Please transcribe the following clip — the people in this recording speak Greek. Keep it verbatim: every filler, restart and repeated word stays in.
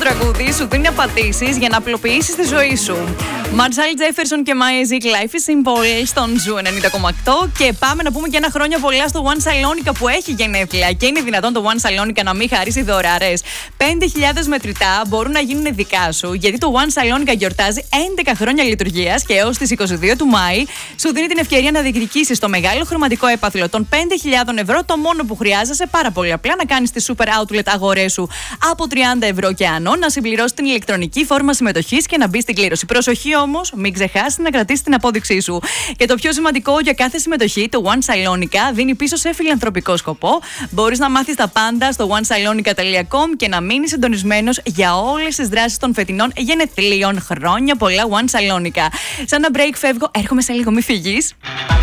τραγούδι σου δίνει απαντήσεις για να απλοποιήσεις τη ζωή σου. Μαρσάλ Τζέφερσον και Μάια Ζικ, Life is Simple στον Ζου ενενήντα κόμμα οκτώ. Και πάμε να πούμε και ένα χρόνια πολλά στο One Salonica που έχει γενέθλια. Και είναι δυνατόν το One Salonica να μην χαρίσει δωρεάρες? πέντε χιλιάδες μετρητά μπορούν να γίνουν δικά σου, γιατί το One Salonica γιορτάζει έντεκα χρόνια λειτουργίας και έως τις είκοσι δύο του Μάη σου δίνει την ευκαιρία να διεκδικήσεις το μεγάλο χρηματικό έπαθλο των πέντε χιλιάδες ευρώ. Το μόνο που χρειάζεσαι πάρα πολύ απλά να κάνεις τις super outlet αγορές σου από τριάντα ευρώ και άνω, να συμπληρώσεις την ηλεκτρονική φόρμα συμμετοχής και να μπεις στην κλήρωση. Προσοχή όμως, μην ξεχάσεις να κρατήσεις την απόδειξή σου. Και το πιο σημαντικό, για κάθε συμμετοχή, το One Salonica δίνει πίσω σε φιλανθρωπικό σκοπό. Μπορείς να μάθεις τα πάντα στο one salonica τελεία com και να μείνεις συντονισμένος για όλες τις δράσεις των φετινών γενεθλίων. Χρόνια πολλά, One Salonica. Σαν ένα break φεύγω, έρχομαι σε λίγο, μη φύγεις.